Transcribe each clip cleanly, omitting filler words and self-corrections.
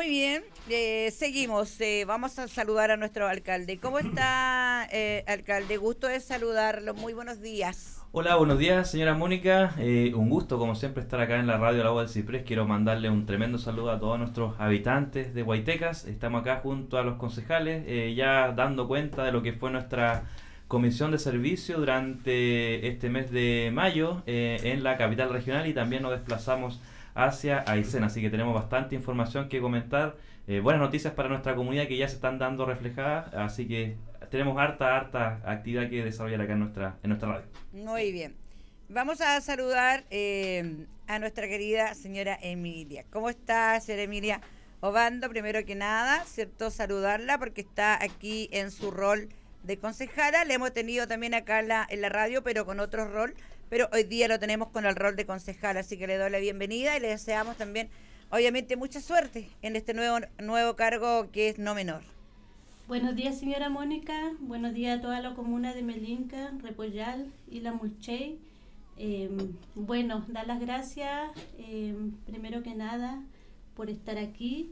Muy bien, seguimos. Vamos a saludar a nuestro alcalde. ¿Cómo está, alcalde? Gusto de saludarlo. Muy buenos días. Hola, buenos días, señora Mónica. Un gusto, como siempre, estar acá en la radio La Voz del Ciprés. Quiero mandarle un tremendo saludo a todos nuestros habitantes de Guaytecas. Estamos acá junto a los concejales, ya dando cuenta de lo que fue nuestra comisión de servicio durante este mes de mayo en la capital regional, y también nos desplazamos hacia Aysén, así que tenemos bastante información que comentar, buenas noticias para nuestra comunidad que ya se están dando reflejadas, así que tenemos harta actividad que desarrollar acá en nuestra radio. Muy bien. Vamos a saludar a nuestra querida señora Emilia. ¿Cómo está, señora Emilia Obando? Primero que nada, ¿cierto? Saludarla porque está aquí en su rol de concejala. Le hemos tenido también acá en la radio, pero con otro rol. Pero hoy día lo tenemos con el rol de concejala, así que le doy la bienvenida y le deseamos también, obviamente, mucha suerte en este nuevo cargo que es no menor. Buenos días, señora Mónica. Buenos días a toda la comuna de Melinca, Repollal y La Mulchey. Dar las gracias, primero que nada, por estar aquí.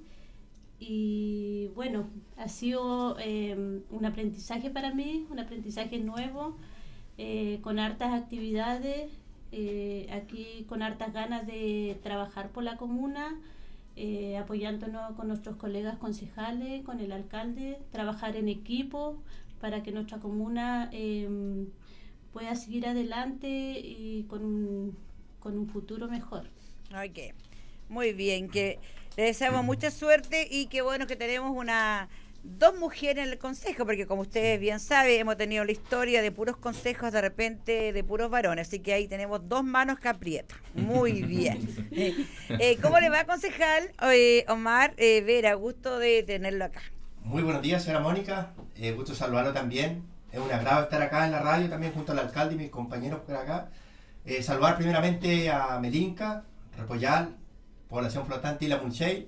Y bueno, ha sido un aprendizaje para mí, un aprendizaje nuevo, con hartas actividades, aquí con hartas ganas de trabajar por la comuna, apoyándonos con nuestros colegas concejales, con el alcalde, trabajar en equipo para que nuestra comuna pueda seguir adelante y con un futuro mejor. Ok, muy bien, que le deseamos mucha suerte y qué bueno que tenemos dos mujeres en el consejo, porque como ustedes bien saben, hemos tenido la historia de puros consejos de repente de puros varones, así que ahí tenemos dos manos que aprietan. Muy bien. ¿Cómo le va, concejal? Omar Vera, gusto de tenerlo acá. Muy buenos días, señora Mónica, gusto saludarlo también. Es un agrado estar acá en la radio también junto al alcalde y mis compañeros por acá. Saludar primeramente a Melinca, Repollal, Población Flotante y La Mulchey.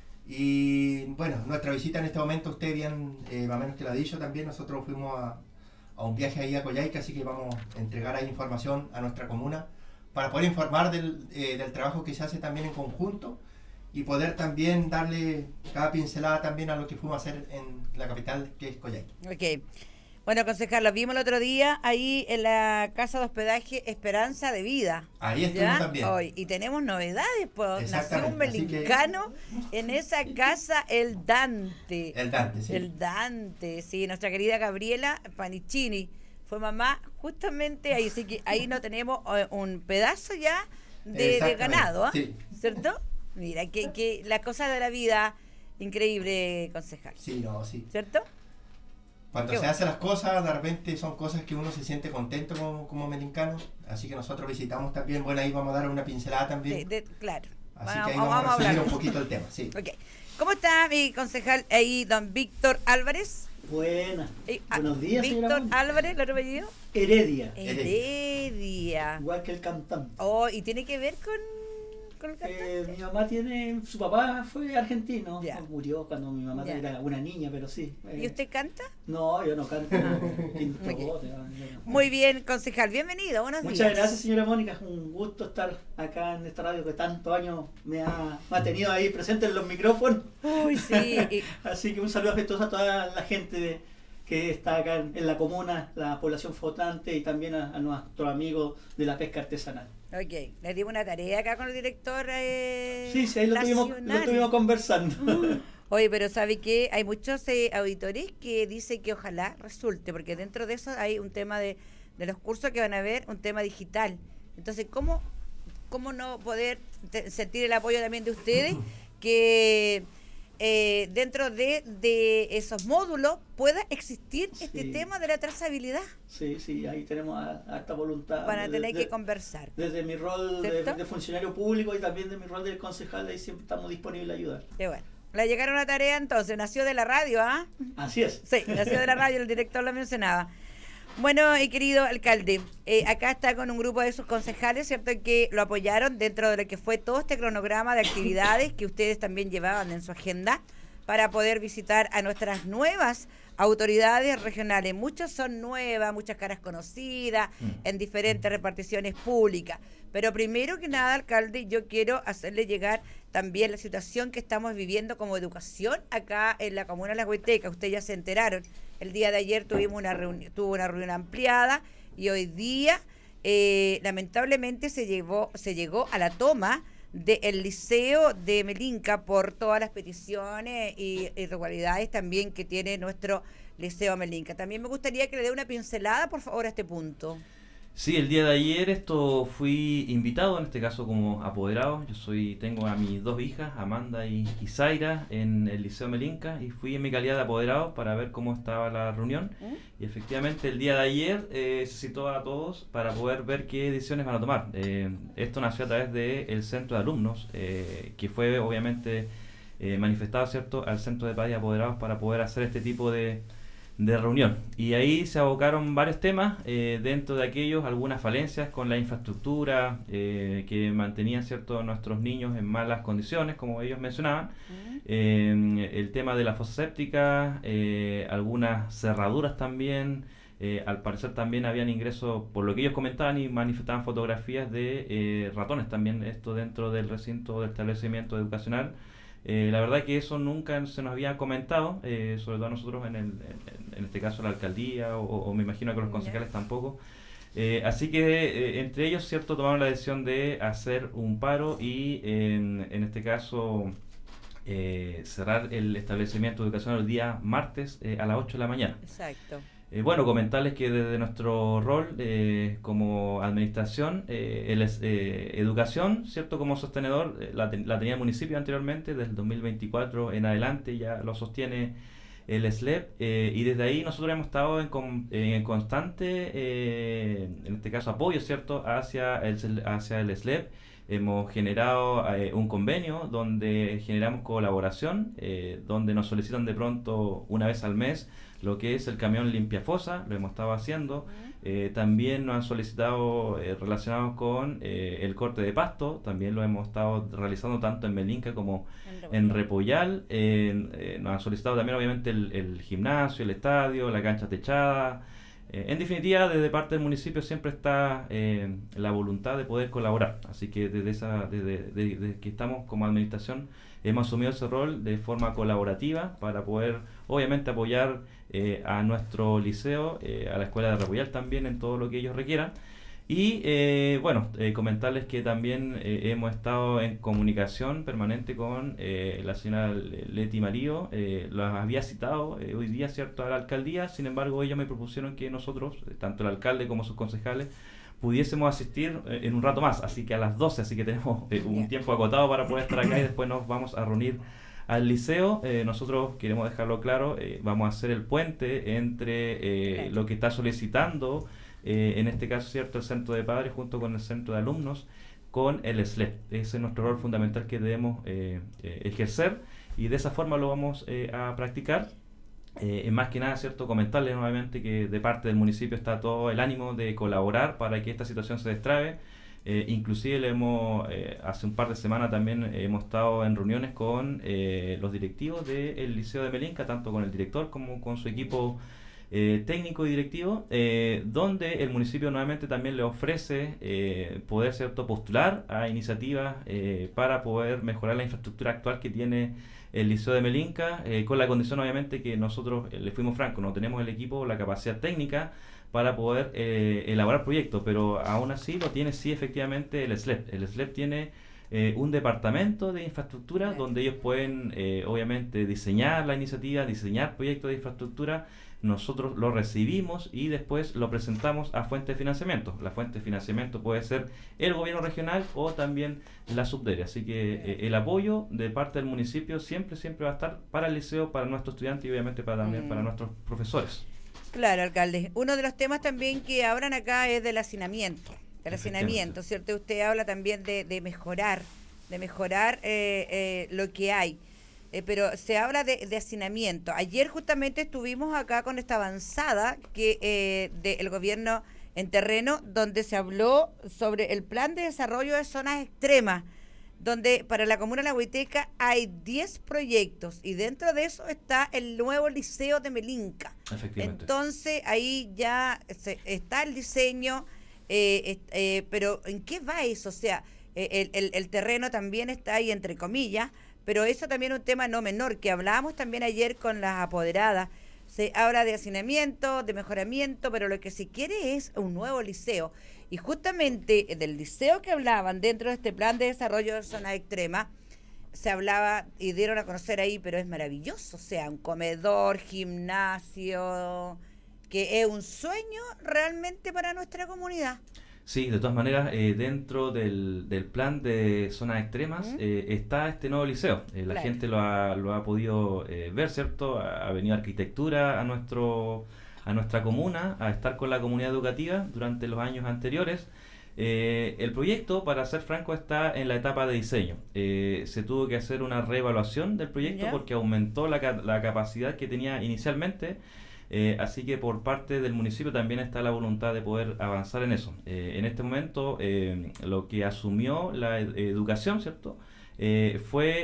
Y bueno, nuestra visita en este momento, usted bien, más o menos que lo ha dicho también, nosotros fuimos a un viaje ahí a Coyhaique, así que vamos a entregar ahí información a nuestra comuna para poder informar del trabajo que se hace también en conjunto y poder también darle cada pincelada también a lo que fuimos a hacer en la capital, que es Coyhaique. Ok. Bueno, concejal, lo vimos el otro día ahí en la casa de hospedaje Esperanza de Vida. Ahí estuvimos también. Hoy, y tenemos novedades, pues nació un melincano en esa casa, el Dante. El Dante, sí. El Dante, sí, nuestra querida Gabriela Panicini fue mamá justamente ahí, así que ahí no tenemos un pedazo ya de ganado, ¿eh? Sí. ¿Cierto? Mira, que la cosa de la vida, increíble, concejal. Sí, no, sí. ¿Cierto? Cuando se hacen las cosas, de repente son cosas que uno se siente contento como melincano, así que nosotros visitamos también, bueno, ahí vamos a dar una pincelada también. Claro. Así que ahí vamos a resumir un poquito el tema, sí. Okay. ¿Cómo está mi concejal ahí, don Víctor Álvarez? Buenas. Buenos días, Víctor Álvarez, ¿lo apellido? Heredia. Heredia. Igual que el cantante. Oh, ¿y tiene que ver con el cantante? Mi mamá su papá fue argentino, ya. Murió cuando mi mamá era una niña, pero sí. ¿Y usted canta? No, yo no canto. Muy bien, concejal, bienvenido, buenos días. Muchas gracias, señora Mónica, es un gusto estar acá en esta radio que tantos años me ha tenido ahí presente en los micrófonos. Uy, sí. Así que un saludo afectuoso a toda la gente que está acá en la comuna, la población flotante y también a nuestros amigos de la pesca artesanal. Ok, le dimos una tarea acá con el director sí, ahí lo estuvimos conversando. Oye, pero ¿sabe qué? Hay muchos auditores que dicen que ojalá resulte, porque dentro de eso hay un tema de los cursos que van a haber, un tema digital. Entonces, ¿cómo no poder sentir el apoyo también de ustedes que dentro de esos módulos pueda existir este tema de la trazabilidad? Sí, ahí tenemos harta voluntad. Van a tener que conversar. Desde mi rol de funcionario público y también de mi rol de concejal, ahí siempre estamos disponibles a ayudar. Qué bueno. Le llegaron la tarea entonces, nació de la radio, ¿ah? Así es. Sí, nació de la radio, el director lo mencionaba. Bueno, querido alcalde, acá está con un grupo de sus concejales, ¿cierto? Que lo apoyaron dentro de lo que fue todo este cronograma de actividades que ustedes también llevaban en su agenda para poder visitar a nuestras nuevas autoridades regionales. Muchas son nuevas, muchas caras conocidas, en diferentes reparticiones públicas. Pero primero que nada, alcalde, yo quiero hacerle llegar también la situación que estamos viviendo como educación acá en la comuna de Las Huaytecas. Ustedes ya se enteraron, el día de ayer tuvo una reunión ampliada y hoy día lamentablemente se llegó a la toma del Liceo de Melinca por todas las peticiones y irregularidades también que tiene nuestro Liceo Melinca. También me gustaría que le dé una pincelada, por favor, a este punto. Sí, el día de ayer fui invitado, en este caso como apoderado. Tengo a mis dos hijas, Amanda y Zaira, en el Liceo Melinca, y fui en mi calidad de apoderado para ver cómo estaba la reunión. Y efectivamente el día de ayer se citó a todos para poder ver qué decisiones van a tomar. Esto nació a través del centro de alumnos, que fue obviamente manifestado, ¿cierto?, al centro de padres y apoderados para poder hacer este tipo de reunión. Y ahí se abocaron varios temas, dentro de aquellos algunas falencias con la infraestructura que mantenían, ¿cierto?, nuestros niños en malas condiciones, como ellos mencionaban. El tema de la fosa séptica, algunas cerraduras también. Al parecer también habían ingresos, por lo que ellos comentaban y manifestaban, fotografías de ratones también, esto dentro del recinto del establecimiento educacional. La verdad que eso nunca se nos había comentado, sobre todo a nosotros en este caso la alcaldía, o me imagino que los concejales tampoco. Así que entre ellos, ¿cierto?, tomaron la decisión de hacer un paro y en este caso cerrar el establecimiento educacional el día martes a las 8 de la mañana. Exacto. Bueno, comentarles que desde nuestro rol como administración, educación, ¿cierto?, como sostenedor, la tenía el municipio anteriormente, desde el 2024 en adelante ya lo sostiene el SLEP, y desde ahí nosotros hemos estado en constante, en este caso, apoyo, ¿cierto?, hacia el SLEP. Hemos generado un convenio donde generamos colaboración, donde nos solicitan de pronto una vez al mes lo que es el camión limpia fosa, lo hemos estado haciendo. También nos han solicitado relacionados con el corte de pasto, también lo hemos estado realizando tanto en Melinca como en Repollal. Nos han solicitado también obviamente el gimnasio, el estadio, la cancha techada. En definitiva, desde parte del municipio siempre está la voluntad de poder colaborar, así que desde que estamos como administración hemos asumido ese rol de forma colaborativa para poder obviamente apoyar a nuestro liceo, a la escuela de Repollal también en todo lo que ellos requieran. Y comentarles que también hemos estado en comunicación permanente con la señora Leti Marío. Las había citado hoy día, ¿cierto?, a la alcaldía. Sin embargo, ellos me propusieron que nosotros, tanto el alcalde como sus concejales, pudiésemos asistir en un rato más, así que a las 12, así que tenemos un tiempo acotado para poder estar acá y después nos vamos a reunir al liceo. Nosotros queremos dejarlo claro, vamos a hacer el puente entre lo que está solicitando en este caso, ¿cierto?, el centro de padres junto con el centro de alumnos, con el SLEP. Ese es nuestro rol fundamental que debemos ejercer, y de esa forma lo vamos a practicar. Más que nada, ¿cierto?, comentarles nuevamente que de parte del municipio está todo el ánimo de colaborar para que esta situación se destrabe. Inclusive hace un par de semanas también hemos estado en reuniones con los directivos del Liceo de Melinca, tanto con el director como con su equipo técnico y directivo, donde el municipio nuevamente también le ofrece poder, ¿cierto?, postular a iniciativas para poder mejorar la infraestructura actual que tiene el Liceo de Melinca, con la condición obviamente que nosotros, le fuimos francos, no tenemos el equipo, la capacidad técnica para poder elaborar proyectos, pero aún así lo tiene sí efectivamente el SLEP. El SLEP tiene un departamento de infraestructura donde ellos pueden obviamente diseñar la iniciativa, diseñar proyectos de infraestructura. Nosotros lo recibimos y después lo presentamos a fuente de financiamiento. La fuente de financiamiento puede ser el gobierno regional o también la subdere. Así que el apoyo de parte del municipio siempre va a estar para el liceo, para nuestros estudiantes y obviamente también para nuestros profesores. Claro, alcalde. Uno de los temas también que hablan acá es del hacinamiento. ¿Cierto? Usted habla también de mejorar lo que hay. Pero se habla de hacinamiento. Ayer justamente estuvimos acá con esta avanzada que del gobierno en terreno, donde se habló sobre el plan de desarrollo de zonas extremas. donde para la comuna de La Huayteca hay 10 proyectos y dentro de eso está el nuevo liceo de Melinca. Efectivamente. Entonces ahí ya está el diseño, pero ¿en qué va eso? O sea, el terreno también está ahí entre comillas, pero eso también es un tema no menor, que hablábamos también ayer con las apoderadas. Se habla de hacinamiento, de mejoramiento, pero lo que se quiere es un nuevo liceo. Y justamente del liceo que hablaban dentro de este plan de desarrollo de zona extrema, se hablaba y dieron a conocer ahí, pero es maravilloso, o sea, un comedor, gimnasio, que es un sueño realmente para nuestra comunidad. Sí, de todas maneras, dentro del plan de zonas extremas está este nuevo liceo. La Claro. gente lo ha podido ver, ¿cierto? Ha venido arquitectura a nuestra comuna, a estar con la comunidad educativa durante los años anteriores. El proyecto, para ser franco, está en la etapa de diseño. Se tuvo que hacer una reevaluación del proyecto ¿Ya? porque aumentó la capacidad que tenía inicialmente. Así que por parte del municipio también está la voluntad de poder avanzar en eso. En este momento lo que asumió la educación, ¿cierto? Fue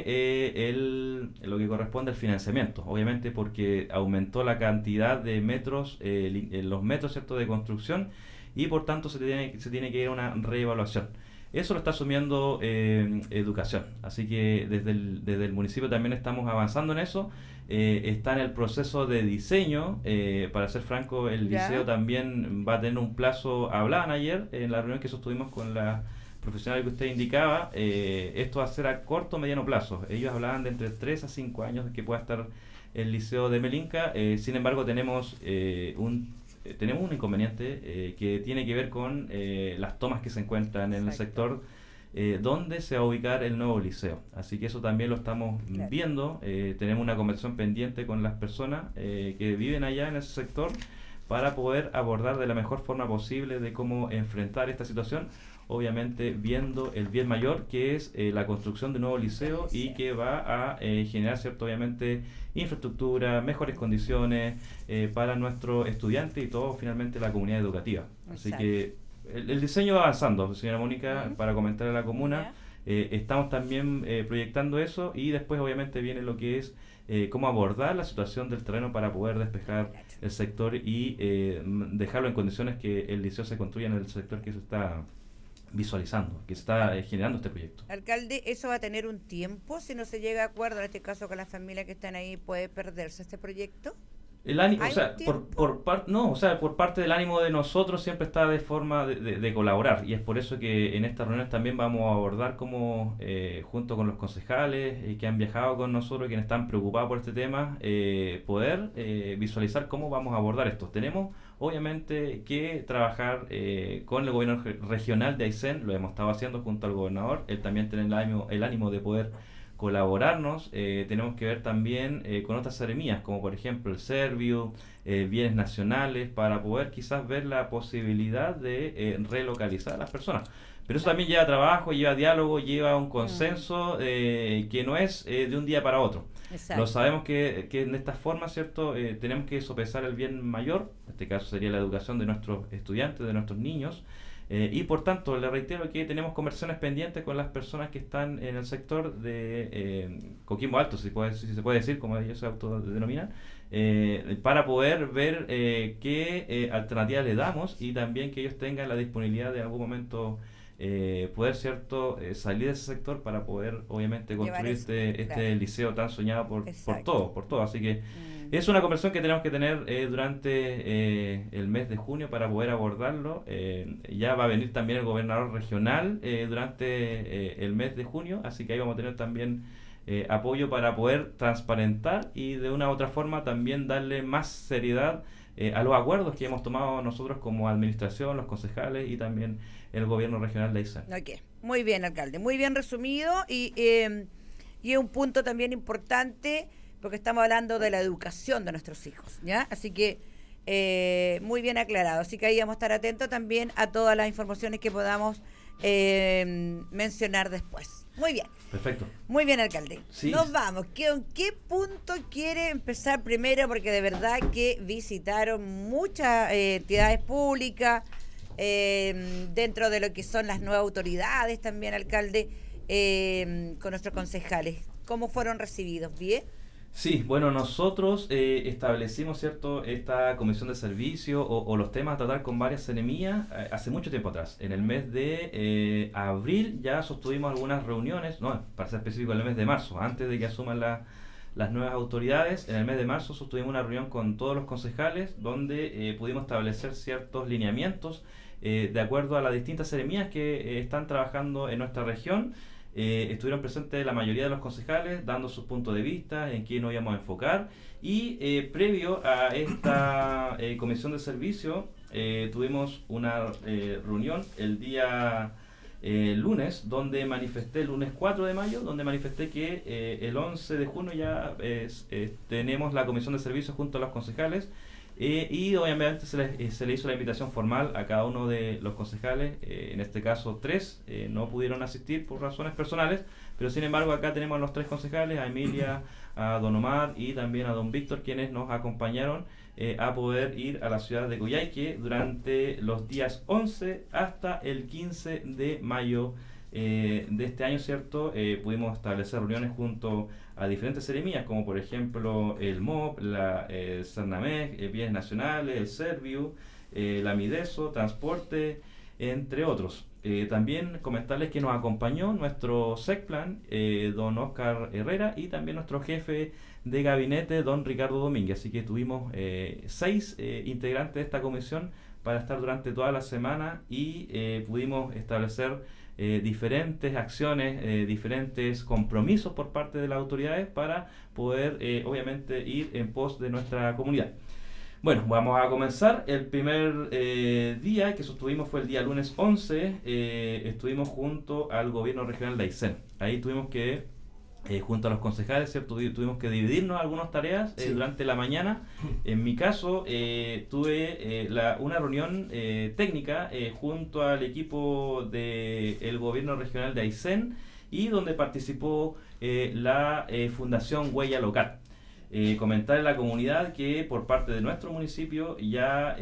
lo que corresponde al financiamiento, obviamente porque aumentó la cantidad de metros, los metros, ¿cierto?, de construcción, y por tanto se tiene que ir a una reevaluación. Eso lo está asumiendo educación, así que desde el municipio también estamos avanzando en eso. Está en el proceso de diseño. Para ser franco, el ¿Ya? liceo también va a tener un plazo. Hablaban ayer en la reunión que sostuvimos con la profesional que usted indicaba, esto va a ser a corto o mediano plazo. Ellos hablaban de entre 3 a 5 años que pueda estar el liceo de Melinca. Sin embargo, tenemos un inconveniente que tiene que ver con las tomas que se encuentran en el Exacto. sector donde se va a ubicar el nuevo liceo. Así que eso también lo estamos Claro. viendo. Tenemos una conversación pendiente con las personas que viven allá en ese sector para poder abordar de la mejor forma posible de cómo enfrentar esta situación, obviamente viendo el bien mayor, que es la construcción de un nuevo liceo y que va a generar, cierto, obviamente, infraestructura, mejores condiciones para nuestros estudiantes y todo, finalmente, la comunidad educativa. Así Exacto. que el diseño va avanzando, señora Mónica, Ujú. para comentar a la comuna. Ya. Estamos también proyectando eso, y después obviamente viene lo que es cómo abordar la situación del terreno para poder despejar el sector y dejarlo en condiciones que el liceo se construya en el sector que se está visualizando, que se está generando este proyecto. Alcalde, ¿eso va a tener un tiempo? Si no se llega a acuerdo, en este caso con las familias que están ahí, ¿puede perderse este proyecto? El ánimo, ¿Hay o sea, un tiempo? por parte del ánimo de nosotros siempre está de forma de colaborar, y es por eso que en estas reuniones también vamos a abordar cómo, junto con los concejales que han viajado con nosotros, quienes están preocupados por este tema, poder visualizar cómo vamos a abordar esto. Tenemos obviamente que trabajar con el gobierno regional de Aysén, lo hemos estado haciendo junto al gobernador. Él también tiene el ánimo de poder colaborarnos. Tenemos que ver también con otras seremías, como por ejemplo el Servio, bienes nacionales, para poder quizás ver la posibilidad de relocalizar a las personas. Pero eso también lleva trabajo, lleva diálogo, lleva un consenso que no es de un día para otro. Exacto. Lo sabemos que en esta forma, ¿cierto? Tenemos que sopesar el bien mayor, en este caso sería la educación de nuestros estudiantes, de nuestros niños. Y por tanto, le reitero que tenemos conversaciones pendientes con las personas que están en el sector de Coquimbo Alto, si se puede decir, como ellos se autodenominan, para poder ver qué alternativas le damos, y también que ellos tengan la disponibilidad de en algún momento poder, cierto, salir de ese sector para poder, obviamente, Llevar construir eso, este claro. liceo tan soñado por Exacto. todo. Así que es una conversación que tenemos que tener durante el mes de junio para poder abordarlo. Ya va a venir también el gobernador regional durante el mes de junio, así que ahí vamos a tener también apoyo para poder transparentar y de una u otra forma también darle más seriedad a los acuerdos que hemos tomado nosotros como administración, los concejales y también el gobierno regional de Aysén. Ok, muy bien, alcalde, muy bien resumido, y es un punto también importante porque estamos hablando de la educación de nuestros hijos, ¿ya? Así que muy bien aclarado, así que ahí vamos a estar atentos también a todas las informaciones que podamos mencionar después. Muy bien. Perfecto. Muy bien, alcalde. Sí. Nos vamos. ¿En qué punto quiere empezar primero? Porque de verdad que visitaron muchas entidades públicas, dentro de lo que son las nuevas autoridades también, alcalde. con nuestros concejales. ¿Cómo fueron recibidos? ¿Bien? Sí, bueno, nosotros establecimos, ¿cierto?, esta comisión de servicio o los temas a tratar con varias seremías hace mucho tiempo atrás. En el mes de abril ya sostuvimos algunas reuniones, no, para ser específico, en el mes de marzo, antes de que asuman las nuevas autoridades. En el mes de marzo sostuvimos una reunión con todos los concejales donde pudimos establecer ciertos lineamientos de acuerdo a las distintas seremías que están trabajando en nuestra región. Estuvieron presentes la mayoría de los concejales dando sus puntos de vista en qué nos íbamos a enfocar y previo a esta comisión de servicio tuvimos una reunión el día lunes donde manifesté, el lunes 4 de mayo, donde manifesté que el 11 de junio ya tenemos la comisión de servicio junto a los concejales. Y obviamente se le hizo la invitación formal a cada uno de los concejales, en este caso 3, no pudieron asistir por razones personales, pero sin embargo acá tenemos a los 3 concejales, a Emilia, a Don Omar y también a Don Víctor, quienes nos acompañaron a poder ir a la ciudad de Coyhaique durante los días 11 hasta el 15 de mayo de este año, ¿cierto? Pudimos establecer reuniones junto a diferentes seremías, como por ejemplo el MOP, la Cernamec, Bienes Nacionales, el Serviu, la Mideso, Transporte, entre otros. También comentarles que nos acompañó nuestro SECPLAN, don Oscar Herrera, y también nuestro jefe de gabinete, don Ricardo Domínguez. Así que tuvimos 6 integrantes de esta comisión para estar durante toda la semana y pudimos establecer diferentes acciones, diferentes compromisos por parte de las autoridades para poder obviamente ir en pos de nuestra comunidad. Bueno, vamos a comenzar. El primer día que sostuvimos fue el día lunes 11, estuvimos junto al gobierno regional de Aysén. Ahí tuvimos que junto a los concejales, ¿cierto? Tuvimos que dividirnos algunas tareas durante la mañana. En mi caso, tuve una reunión técnica junto al equipo del gobierno regional de Aysén y donde participó la Fundación Huella Local. Comentar a la comunidad que por parte de nuestro municipio ya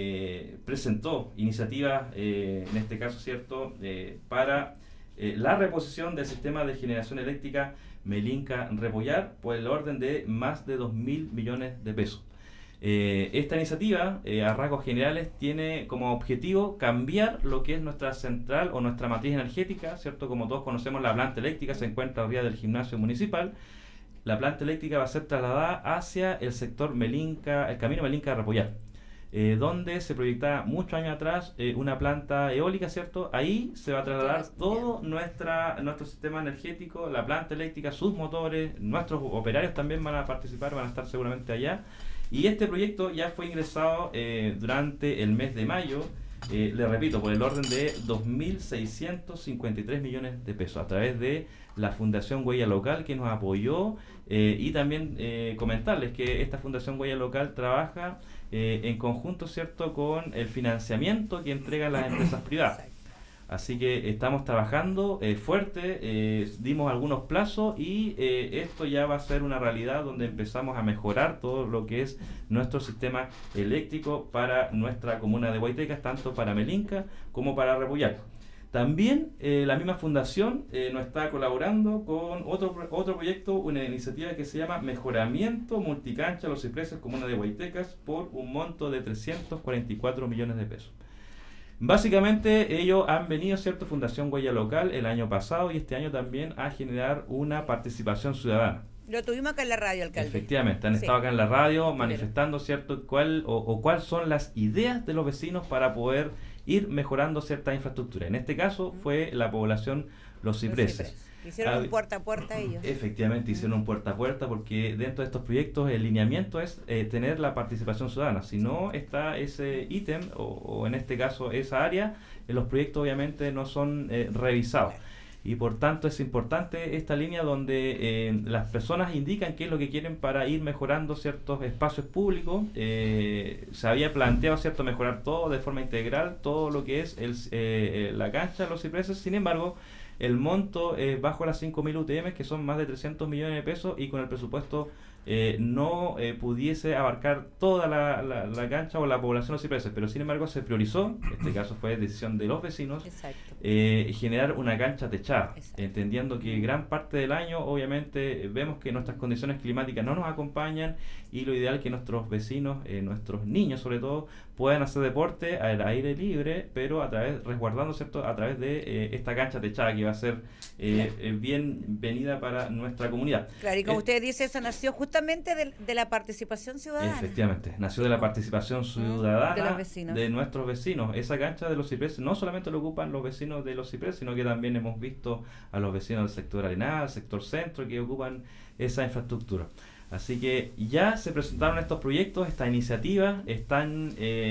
presentó iniciativas, en este caso, ¿cierto?, para la reposición del sistema de generación eléctrica Melinca-Repollar por el orden de más de 2.000 millones de pesos. Esta iniciativa, a rasgos generales, tiene como objetivo cambiar lo que es nuestra central o nuestra matriz energética, ¿cierto? Como todos conocemos, la planta eléctrica se encuentra arriba del gimnasio municipal. La planta eléctrica va a ser trasladada hacia el sector Melinca, el camino Melinca-Repollar, donde se proyectaba muchos años atrás una planta eólica, ¿cierto? Ahí se va a trasladar todo nuestro sistema energético, la planta eléctrica, sus motores, nuestros operarios también van a participar, van a estar seguramente allá. Y este proyecto ya fue ingresado durante el mes de mayo, le repito, por el orden de 2.653 millones de pesos a través de la Fundación Huella Local, que nos apoyó, y también comentarles que esta Fundación Huella Local trabaja en conjunto, ¿cierto?, con el financiamiento que entregan las empresas privadas. Así que estamos trabajando fuerte, dimos algunos plazos y esto ya va a ser una realidad donde empezamos a mejorar todo lo que es nuestro sistema eléctrico para nuestra comuna de Guaitecas, tanto para Melinca como para Repollar. También la misma fundación nos está colaborando con otro proyecto, una iniciativa que se llama Mejoramiento Multicancha Los Cipreses, comuna de Guaitecas, por un monto de 344 millones de pesos. Básicamente ellos han venido, ¿cierto?, Fundación Huella Local el año pasado y este año también a generar una participación ciudadana. Lo tuvimos acá en la radio, alcalde. Efectivamente, han estado acá en la radio manifestando, ¿cierto?, cuáles son las ideas de los vecinos para poder ir mejorando cierta infraestructura. En este caso fue la población Los Cipreses. Hicieron un puerta a puerta ellos. Efectivamente, hicieron un puerta a puerta porque dentro de estos proyectos el lineamiento es tener la participación ciudadana. Si no está ese ítem o en este caso esa área, los proyectos obviamente no son revisados. Y por tanto es importante esta línea donde las personas indican qué es lo que quieren para ir mejorando ciertos espacios públicos. Se había planteado, ¿cierto?, mejorar todo de forma integral, todo lo que es la cancha, Los Cipreses. Sin embargo, el monto es bajo las 5.000 UTM, que son más de 300 millones de pesos, y con el presupuesto no pudiese abarcar toda la cancha o la población de Los Cipreses, pero sin embargo se priorizó, en este caso fue decisión de los vecinos, generar una cancha techada, entendiendo que gran parte del año obviamente vemos que nuestras condiciones climáticas no nos acompañan, y lo ideal es que nuestros vecinos, nuestros niños sobre todo, puedan hacer deporte al aire libre, pero resguardando, ¿cierto?, a través de esta cancha techada que va a ser bienvenida para nuestra comunidad. Claro, y como usted dice, eso nació justamente de la participación ciudadana. Efectivamente, nació de la participación ciudadana de los vecinos, de nuestros vecinos. Esa cancha de Los Cipreses no solamente lo ocupan los vecinos de Los Cipreses, sino que también hemos visto a los vecinos del sector Arenal, sector centro, que ocupan esa infraestructura. Así que ya se presentaron estos proyectos, estas iniciativas, están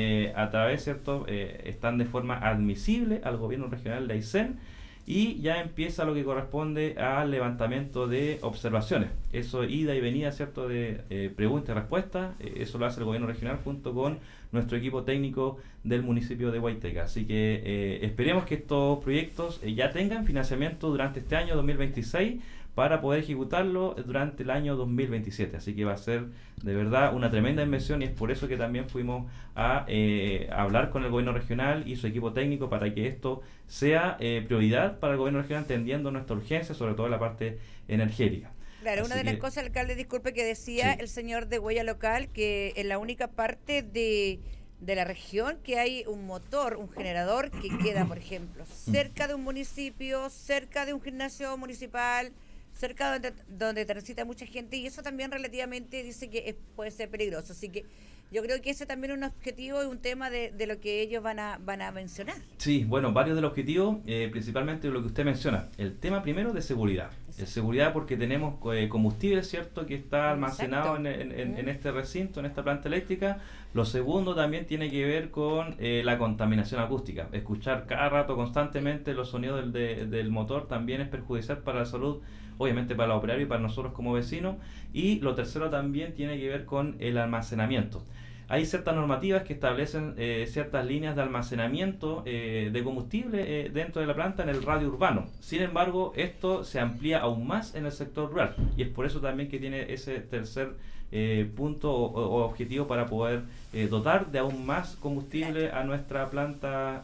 a través, ¿cierto? Están de forma admisible al gobierno regional de Aysén, y ya empieza lo que corresponde al levantamiento de observaciones. Eso, ida y venida, ¿cierto?, de preguntas y respuestas, eso lo hace el gobierno regional junto con nuestro equipo técnico del municipio de Guayteca. Así que esperemos que estos proyectos ya tengan financiamiento durante este año 2026, para poder ejecutarlo durante el año 2027. Así que va a ser de verdad una tremenda inversión, y es por eso que también fuimos a hablar con el gobierno regional y su equipo técnico para que esto sea prioridad para el gobierno regional, entendiendo nuestra urgencia, sobre todo en la parte energética. Claro, Así una de las cosas, alcalde, disculpe, que decía el señor de Huella Local, que en la única parte de la región que hay un motor, un generador que queda, por ejemplo, cerca de un municipio, cerca de un gimnasio municipal, cerca donde transita mucha gente, y eso también relativamente dice que puede ser peligroso. Así que yo creo que ese también es un objetivo y un tema de lo que ellos van a mencionar. Sí, bueno, varios de los objetivos, principalmente lo que usted menciona. El tema primero de seguridad. Seguridad porque tenemos combustible, ¿cierto?, que está almacenado en este recinto, en esta planta eléctrica. Lo segundo también tiene que ver con la contaminación acústica. Escuchar cada rato constantemente los sonidos del motor también es perjudicial para la salud, obviamente para los operarios y para nosotros como vecinos. Y lo tercero también tiene que ver con el almacenamiento. Hay ciertas normativas que establecen ciertas líneas de almacenamiento de combustible dentro de la planta en el radio urbano. Sin embargo, esto se amplía aún más en el sector rural, y es por eso también que tiene ese tercer punto o objetivo para poder dotar de aún más combustible a nuestra planta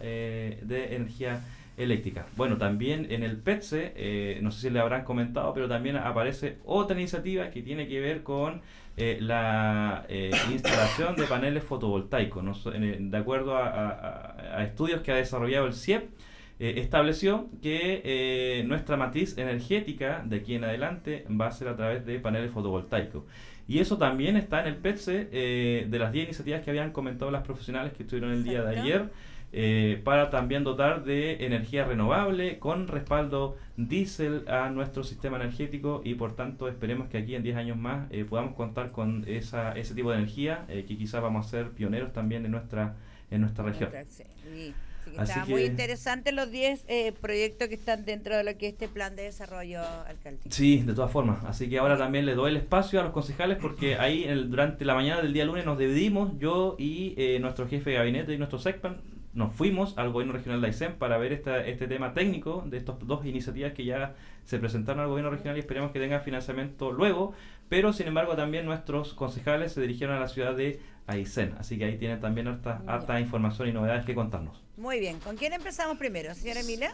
de energía eléctrica. Bueno, también en el PETSE, no sé si le habrán comentado, pero también aparece otra iniciativa que tiene que ver con la instalación de paneles fotovoltaicos. De acuerdo a estudios que ha desarrollado el CIEP, estableció que nuestra matriz energética de aquí en adelante va a ser a través de paneles fotovoltaicos. Y eso también está en el PETSE, de las 10 iniciativas que habían comentado las profesionales que estuvieron el día de ayer, para también dotar de energía renovable con respaldo diésel a nuestro sistema energético, y por tanto esperemos que aquí en 10 años más podamos contar con ese tipo de energía, que quizás vamos a ser pioneros también en nuestra región. Está muy interesante los 10 proyectos que están dentro de lo que es este plan de desarrollo, alcalde. Sí, de todas formas. Así que ahora también le doy el espacio a los concejales, porque ahí durante la mañana del día lunes nos dividimos, yo y nuestro jefe de gabinete y nuestro SECPAN. Nos fuimos al gobierno regional de Aysén para ver este tema técnico de estas dos iniciativas que ya se presentaron al gobierno regional, y esperemos que tengan financiamiento luego, pero sin embargo también nuestros concejales se dirigieron a la ciudad de Aysén, así que ahí tienen también harta información y novedades que contarnos. Muy bien, ¿con quién empezamos primero? ¿Señora Emilia?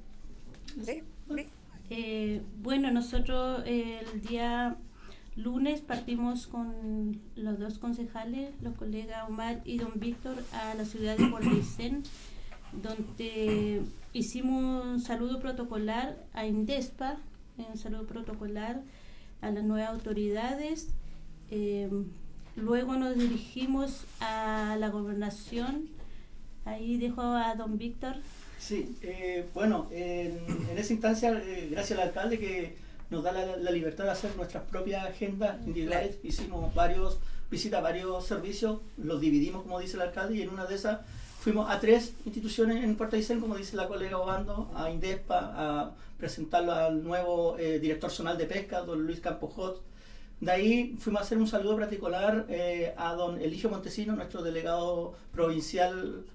¿Sí? Bueno, nosotros el día lunes partimos con los dos concejales, los colegas Omar y don Víctor, a la ciudad de Puerto Aysén, donde hicimos un saludo protocolar a INDESPA, un saludo protocolar a las nuevas autoridades. Luego nos dirigimos a la gobernación. Ahí dejo a don Víctor. Sí, bueno, en esa instancia, gracias al alcalde que nos da la libertad de hacer nuestras propias agendas individuales. Hicimos visitas a varios servicios, los dividimos, como dice el alcalde, y en una de esas fuimos a 3 instituciones en Puerto Aysén, como dice la colega Obando, a INDESPA, a presentarlo al nuevo director zonal de pesca, don Luis Campos Hot. De ahí fuimos a hacer un saludo particular a don Eligio Montesino, nuestro delegado provincial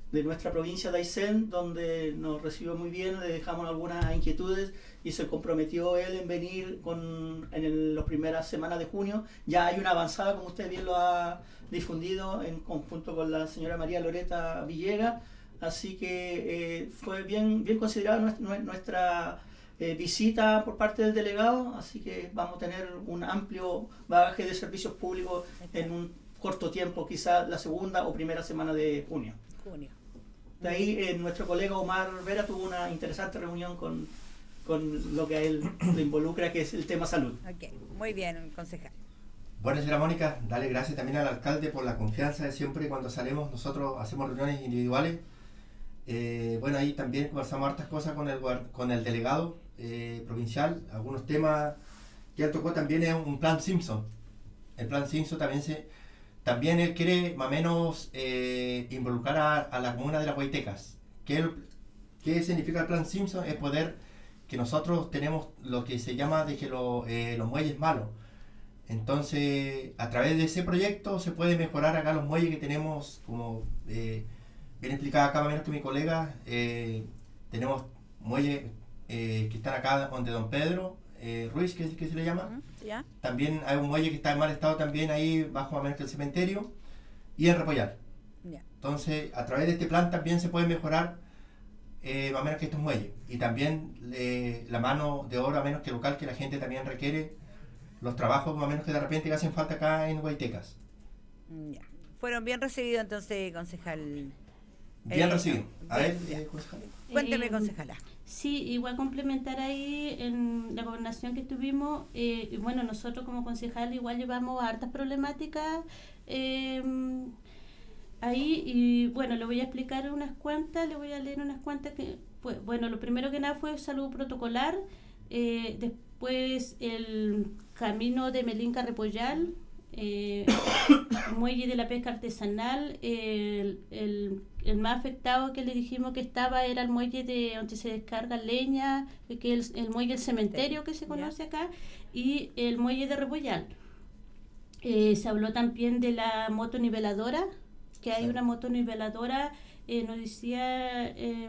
de nuestra provincia de Aysén, donde nos recibió muy bien, le dejamos algunas inquietudes y se comprometió él en venir las primeras semanas de junio. Ya hay una avanzada, como usted bien lo ha difundido, en conjunto con la señora María Loreta Villegas, así que fue bien considerada nuestra visita por parte del delegado, así que vamos a tener un amplio bagaje de servicios públicos en un corto tiempo, quizás la segunda o primera semana de junio. De ahí nuestro colega Omar Vera tuvo una interesante reunión con lo que a él le involucra, que es el tema salud. Ok, muy bien, concejal. Bueno, señora Mónica, dale gracias también al alcalde por la confianza de siempre. Cuando salimos nosotros hacemos reuniones individuales. Bueno, ahí también conversamos hartas cosas con el delegado provincial, algunos temas que él tocó. También es un plan Simpson. El plan Simpson también él quiere más o menos involucrar a la comuna de las Guaitecas. ¿Qué significa el plan Simpson? Es poder que nosotros tenemos lo que se llama de que los muelles malos. Entonces, a través de ese proyecto se puede mejorar acá los muelles que tenemos, como bien explicaba acá más o menos que mi colega. Tenemos muelles que están acá donde Don Pedro Ruiz, que se le llama. ¿Ya? También hay un muelle que está en mal estado también ahí bajo más o menos que el cementerio, y en Repollal. Ya. Entonces, a través de este plan también se puede mejorar más o menos que estos muelles. Y también la mano de obra más o menos que local, que la gente también requiere, los trabajos más o menos que de repente que hacen falta acá en Guaitecas. Ya. Fueron bien recibidos entonces, concejal. Bien recibido. A ver, bien. concejal. Cuénteme, concejala. Sí, igual complementar ahí en la gobernación que tuvimos, bueno, nosotros como concejal igual llevamos hartas problemáticas ahí, y bueno, le voy a explicar unas cuantas, le voy a leer unas cuantas que, pues, bueno, lo primero que nada fue salud protocolar, después el camino de Melinca Repollal, el muelle de la pesca artesanal, el más afectado que le dijimos que estaba era el muelle de donde se descarga leña, que es el muelle del cementerio que se conoce acá, y el muelle de Repollal. Se habló también de la motoniveladora, que hay una motoniveladora, nos decía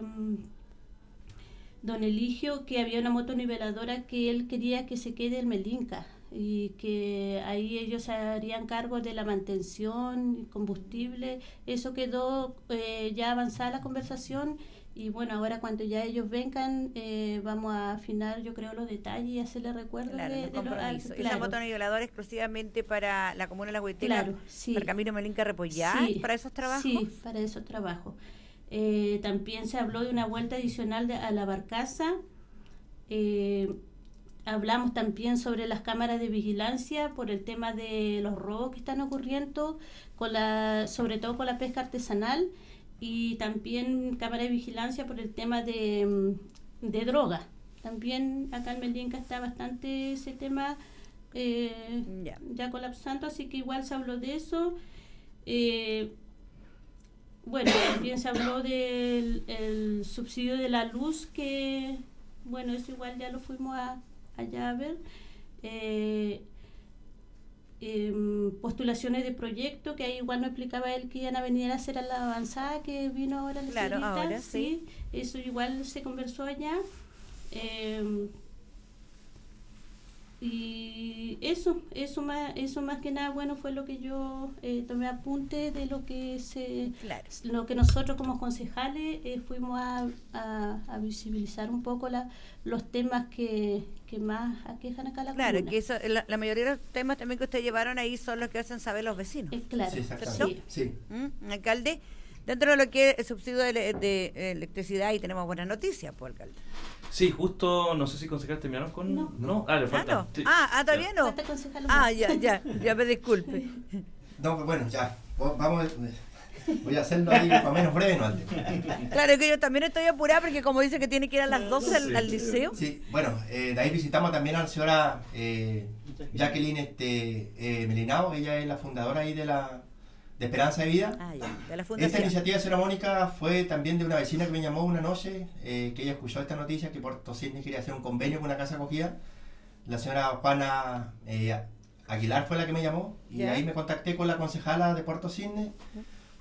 don Eligio que había una motoniveladora que él quería que se quede en Melinca, y que ahí ellos se harían cargo de la mantención, combustible. Eso quedó ya avanzada la conversación, y bueno, ahora cuando ya ellos vengan vamos a afinar, yo creo, los detalles y hacerle recuerdo Claro, el compromiso. claro. Esa motoniveladora exclusivamente para la comuna de La Guaitecas, Claro, sí. para Camino Melinca Repollal, Sí, para esos trabajos. Sí, para esos trabajos. También se habló de una vuelta adicional a la barcaza. Hablamos también sobre las cámaras de vigilancia por el tema de los robos que están ocurriendo, sobre todo con la pesca artesanal, y también cámara de vigilancia por el tema de droga. También acá en Melinca está bastante ese tema ya colapsando, así que igual se habló de eso. Bueno, también se habló del el subsidio de la luz, que bueno, eso igual ya lo fuimos allá a ver. Postulaciones de proyecto, que ahí igual nos explicaba él que iban a venir a hacer a la avanzada que vino ahora la Claro, señorita, ahora sí. Eso igual se conversó allá. Y eso más que nada, bueno, fue lo que yo tomé apunte de lo que lo que nosotros como concejales fuimos a visibilizar un poco los temas que más aquejan acá la comuna. Claro, que eso, la mayoría de los temas también que ustedes llevaron ahí son los que hacen saber los vecinos. Claro, Sí, exactamente. Sí. Alcalde, dentro de lo que es el subsidio de electricidad, y tenemos buenas noticias, pues, alcalde. Sí, justo, no sé si concejales terminaron con... No. Le falta. No. Sí. Todavía no. Falta concejal. Ya me disculpe. No, pues bueno, ya. Vamos, voy a hacerlo ahí más o menos breve, ¿no? Claro, que yo también estoy apurada porque como dice que tiene que ir a las 12 al liceo. Sí, bueno, de ahí visitamos también a la señora Jacqueline Melinao. Ella es la fundadora ahí de Esperanza de Vida. De la Esta fundación. iniciativa de señora Mónica fue también de una vecina que me llamó una noche, que ella escuchó esta noticia que Puerto Cisnes quería hacer un convenio con una casa acogida. La señora Juana Aguilar fue la que me llamó, y ahí me contacté con la concejala de Puerto Cisnes.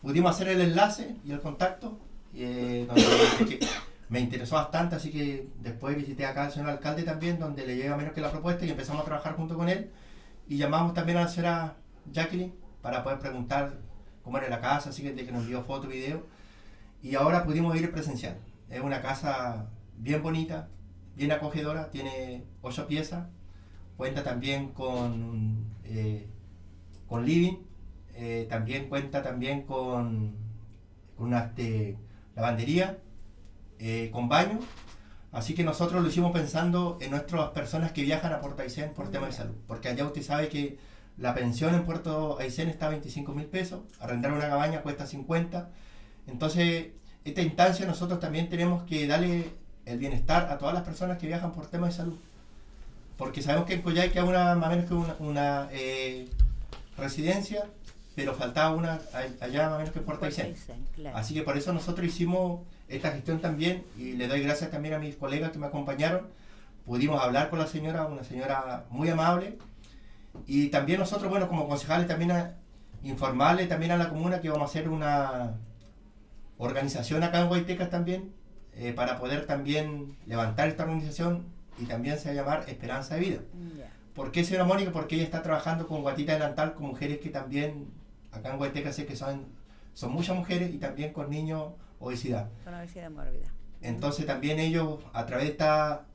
pudimos hacer el enlace y el contacto, donde me interesó bastante, así que después visité acá al señor alcalde también, donde le llega menos que la propuesta y empezamos a trabajar junto con él. Y llamamos también a la señora Jacqueline para poder preguntar cómo era la casa, así que de que nos envió foto, video. Y ahora pudimos ir presencial. Es una casa bien bonita, bien acogedora, tiene 8 piezas, cuenta también con living, también cuenta también con una lavandería, con baño. Así que nosotros lo hicimos pensando en nuestras personas que viajan a Puerto Aysén por tema de salud, porque allá usted sabe que la pensión en Puerto Aysén está a 25.000 pesos, arrendar una cabaña cuesta 50. Entonces, esta instancia nosotros también tenemos que darle el bienestar a todas las personas que viajan por temas de salud, porque sabemos que en Coyhaique hay más o menos que una residencia, pero faltaba una allá más o menos que en Puerto Aysén. Claro. Así que por eso nosotros hicimos esta gestión también, y le doy gracias también a mis colegas que me acompañaron. Pudimos hablar con la señora, una señora muy amable, y también nosotros, bueno, como concejales también informarle también a la comuna que vamos a hacer una organización acá en Guaytecas también, para poder también levantar esta organización, y también se va a llamar Esperanza de Vida. Yeah. ¿Por qué, señora Mónica? Porque ella está trabajando con Guatita Delantal, con mujeres que también, acá en Guaytecas sé que son muchas mujeres, y también con niños obesidad. Con obesidad mórbida. Entonces también ellos, a través de esta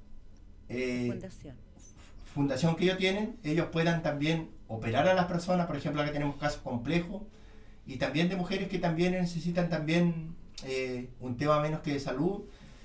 fundación que ellos tienen, ellos puedan también operar a las personas. Por ejemplo, acá tenemos casos complejos, y también de mujeres que también necesitan también un tema menos que de salud.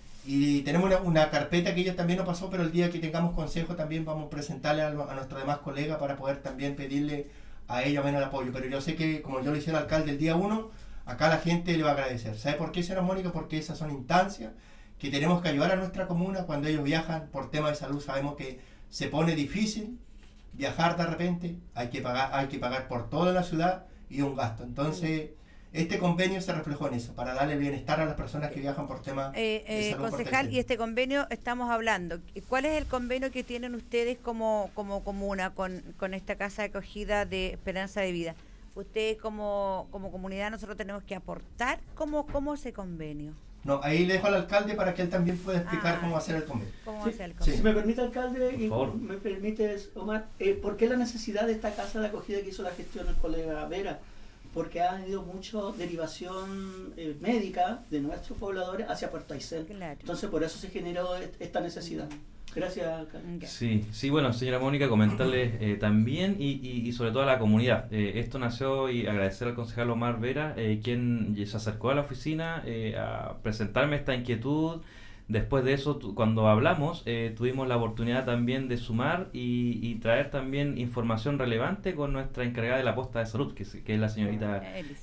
Y tenemos una carpeta que ellos también nos pasó, pero el día que tengamos consejo también vamos a presentarle a nuestros demás colegas para poder también pedirle a ellos menos el apoyo. Pero yo sé que, como yo le hice al alcalde el día 1, acá la gente le va a agradecer. ¿Sabe por qué, señora Mónica? Porque esas son instancias que tenemos que ayudar a nuestra comuna cuando ellos viajan por temas de salud. Sabemos que se pone difícil viajar de repente, hay que pagar por toda la ciudad y un gasto. Entonces, este convenio se reflejó en eso, para darle bienestar a las personas que viajan por temas de salud. Concejal, y este convenio estamos hablando, ¿cuál es el convenio que tienen ustedes como comuna con esta casa de acogida de Esperanza de Vida? Ustedes como comunidad, nosotros tenemos que aportar, ¿cómo ese convenio? No, ahí le dejo al alcalde para que él también pueda explicar cómo hacer el convenio. Sí. Si me permite, alcalde, y me permites, Omar, ¿por qué la necesidad de esta casa de acogida que hizo la gestión el colega Vera? Porque ha habido mucha derivación médica de nuestros pobladores hacia Puerto Aysén. Claro. Entonces, por eso se generó esta necesidad. Gracias, alcalde. Sí, bueno, señora Mónica, comentarles también y sobre todo a la comunidad. Esto nació, y agradecer al concejal Omar Vera, quien se acercó a la oficina a presentarme esta inquietud. Después de eso, cuando hablamos, tuvimos la oportunidad también de sumar y traer también información relevante con nuestra encargada de la posta de salud, que es la señorita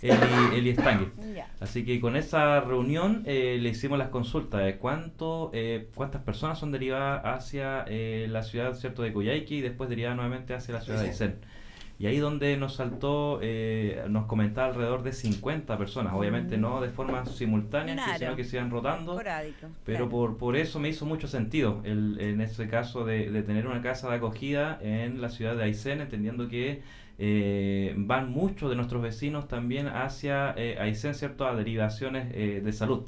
Eli Estangue. Así que con esa reunión le hicimos las consultas de cuántas personas son derivadas hacia la ciudad, ¿cierto?, de Coyhaique, y después derivadas nuevamente hacia la ciudad de Aysén. Y ahí donde nos saltó, nos comentaba alrededor de 50 personas, obviamente no de forma simultánea, claro, sino que se iban rotando, Porádico, pero claro, por eso me hizo mucho sentido en este caso de tener una casa de acogida en la ciudad de Aysén, entendiendo que van muchos de nuestros vecinos también hacia Aysén, ¿cierto?, a derivaciones de salud.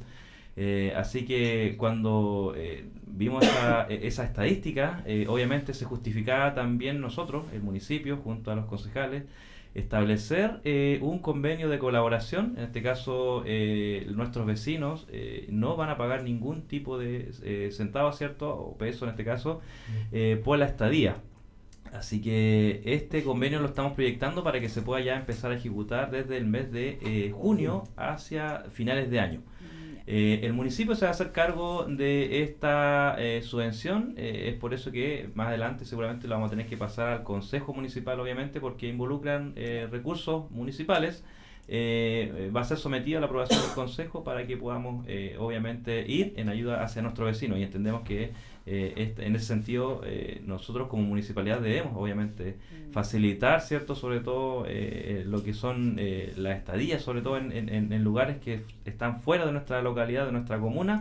Así que cuando vimos esa estadística, obviamente se justificaba también nosotros, el municipio, junto a los concejales, establecer un convenio de colaboración. En este caso, nuestros vecinos no van a pagar ningún tipo de centavo, ¿cierto?, o peso en este caso, por la estadía. Así que este convenio lo estamos proyectando para que se pueda ya empezar a ejecutar desde el mes de junio hacia finales de año. El municipio se va a hacer cargo de esta subvención, es por eso que más adelante seguramente lo vamos a tener que pasar al Consejo Municipal, obviamente, porque involucran recursos municipales. Va a ser sometido a la aprobación del Consejo para que podamos, obviamente, ir en ayuda hacia nuestros vecinos, y entendemos que en ese sentido nosotros como municipalidad debemos, obviamente, facilitar, ¿cierto?, sobre todo lo que son las estadías, sobre todo en lugares que están fuera de nuestra localidad, de nuestra comuna,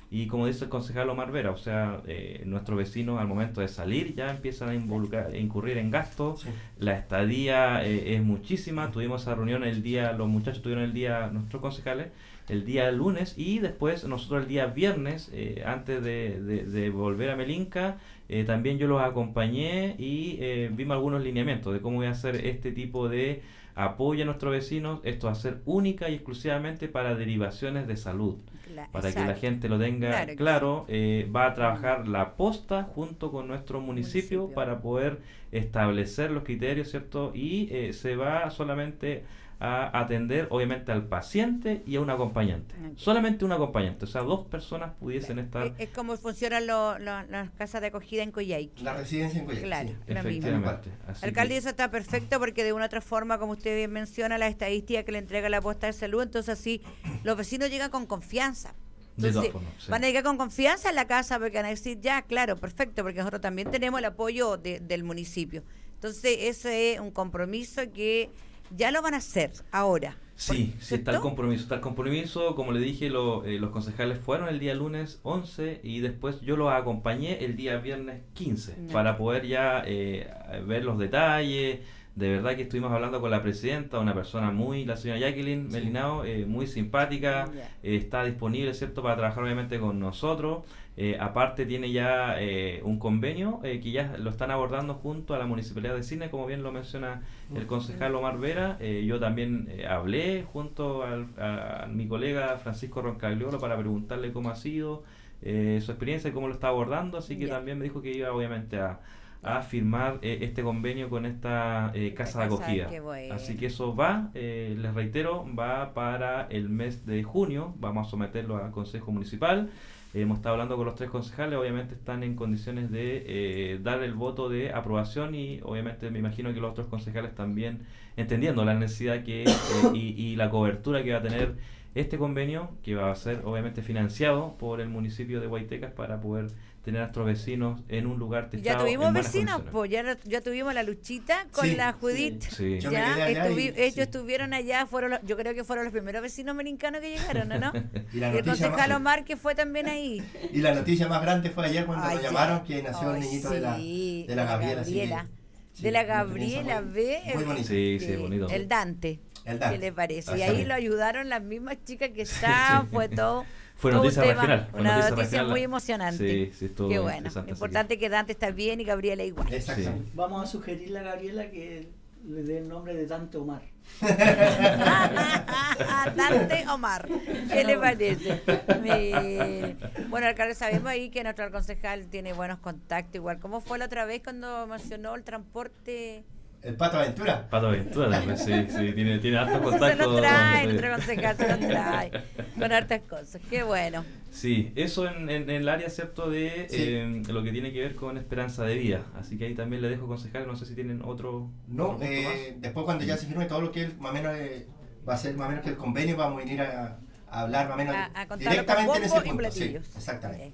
Y como dice el concejal Omar Vera, o sea, nuestros vecinos al momento de salir ya empiezan a incurrir en gastos. Sí. La estadía es muchísima. Tuvimos esa reunión los muchachos tuvieron nuestros concejales, el día lunes, y después nosotros el día viernes, antes de volver a Melinca, también yo los acompañé y vimos algunos lineamientos de cómo voy a hacer este tipo de apoyo a nuestros vecinos. Esto va a ser única y exclusivamente para derivaciones de salud. Para que la gente lo tenga claro, va a trabajar la posta junto con nuestro municipio para poder establecer los criterios, ¿cierto? Y se va solamente a atender obviamente al paciente y a un acompañante. Solamente un acompañante, o sea, 2 personas pudiesen estar. Es como funcionan las casas de acogida en Coyhaique. La residencia en Coyhaique. Claro, Sí. lo mismo. Efectivamente. Así Alcalde, que- eso está perfecto porque de una u otra forma, como usted bien menciona, la estadística que le entrega la posta de salud, entonces así los vecinos llegan con confianza. De todas Entonces, formas, sí. van a llegar con confianza en la casa porque van a decir, ya, claro, perfecto, porque nosotros también tenemos el apoyo del municipio. Entonces, ese es un compromiso que ya lo van a hacer ahora. Sí, sí, está el ¿cierto? compromiso. Está el compromiso, como le dije, los concejales fueron el día lunes 11 y después yo los acompañé el día viernes 15 para poder ya ver los detalles. De verdad que estuvimos hablando con la presidenta, una persona la señora Jacqueline Melinao, muy simpática, está disponible, ¿cierto?, para trabajar obviamente con nosotros. Aparte tiene ya un convenio que ya lo están abordando junto a la Municipalidad de Cisne, como bien lo menciona el concejal Omar Vera. Yo también hablé junto a mi colega Francisco Roncagliolo para preguntarle cómo ha sido su experiencia y cómo lo está abordando, así que también me dijo que iba obviamente a firmar este convenio con esta casa de acogida. Bueno. Así que eso va, les reitero, va para el mes de junio. Vamos a someterlo al Consejo Municipal. Hemos estado hablando con los 3 concejales, obviamente están en condiciones de dar el voto de aprobación y obviamente me imagino que los otros concejales también entendiendo la necesidad que y la cobertura que va a tener este convenio, que va a ser obviamente financiado por el municipio de Guaitecas para poder tener a nuestros vecinos en un lugar techado. Ya tuvimos en buenas vecinos, condiciones. pues ya tuvimos la Luchita con Sí, la Judith. Sí. Yo me Ya quedé allá ellos sí. estuvieron allá, yo creo que fueron los primeros vecinos melincanos que llegaron, ¿no? Y la Y el noticia concejal más, Omar que fue también ahí. y la noticia más grande fue ayer cuando nos Ayer. llamaron que nació el Ay, niñito sí, de la Gabriela. así que, sí, de la una experiencia Gabriela muy- B. Muy bonito. Sí, sí, bonito. El Dante. El Dante. ¿Qué le parece? Y Así ahí es. lo ayudaron las mismas chicas que estaban, fue todo. Fue todo un noticia tema, regional, fue una noticia noticia regional. muy emocionante. Sí, sí, estuvo Qué bueno. interesante, Lo así importante es que Dante está bien y Gabriela igual. Exactamente. Sí. Vamos a sugerirle a Gabriela que le dé el nombre de Dante Omar. Dante Omar, ¿qué le parece? Bueno, alcalde, sabemos ahí que nuestro concejal tiene buenos contactos, igual. ¿Cómo fue la otra vez cuando mencionó el transporte? El Pato Aventura. Pato Aventura también, sí, tiene hartos Eso se contactos. lo trae, sí. nuestro concejal se lo trae, con hartas cosas. Qué bueno. Sí, eso en el área, ¿cierto?, de Sí. lo que tiene que ver con esperanza de vida. Así que ahí también le dejo concejal, no sé si tienen otro No, punto más. después cuando ya se firme todo lo que él, más o menos, va a ser más o menos que el convenio, vamos a venir a hablar más o menos A contarlo con directamente en ese bombo y punto. Sí, platillos. exactamente.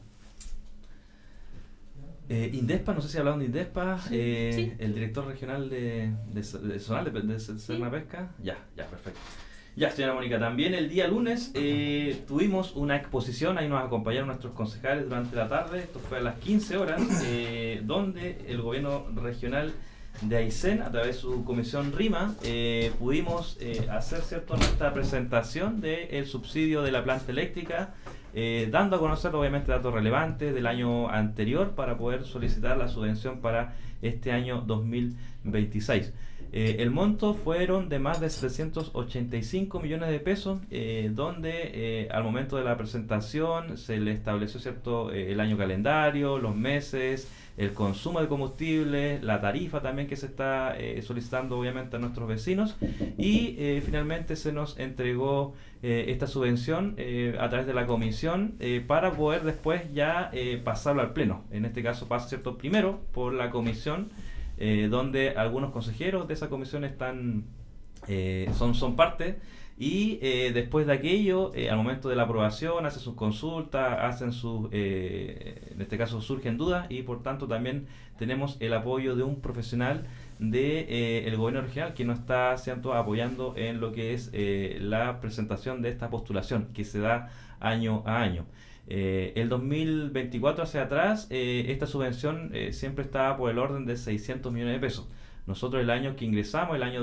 Indespa, no sé si hablaron de Indespa, Sí. el director regional de Zonal de Serna Pesca. Ya, perfecto. Ya, señora Mónica, también el día lunes tuvimos una exposición, ahí nos acompañaron nuestros concejales durante la tarde, esto fue a las 15 horas, donde el gobierno regional de Aysén, a través de su comisión RIMA, pudimos hacer, ¿cierto?, nuestra presentación del subsidio de la planta eléctrica, dando a conocer obviamente datos relevantes del año anterior para poder solicitar la subvención para este año 2026. El monto fueron de más de 785 millones de pesos, donde al momento de la presentación se le estableció, ¿cierto?, el año calendario, los meses, el consumo de combustible, la tarifa también que se está solicitando obviamente a nuestros vecinos y finalmente se nos entregó esta subvención a través de la comisión para poder después ya pasarlo al pleno. En este caso pasa, ¿cierto?, primero por la comisión, donde algunos consejeros de esa comisión están son parte y después de aquello, al momento de la aprobación, hacen sus consultas, hacen sus, en este caso surgen dudas y por tanto también tenemos el apoyo de un profesional de el gobierno regional que nos está, ¿cierto?, apoyando en lo que es la presentación de esta postulación que se da año a año. El 2024 hacia atrás, esta subvención siempre estaba por el orden de 600 millones de pesos. Nosotros el año que ingresamos, el año